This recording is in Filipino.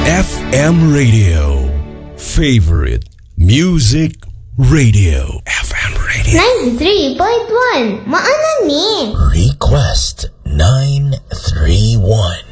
FM Radio. Favorite Music Radio. FM Radio. 93.1. Maana ni? Request 931.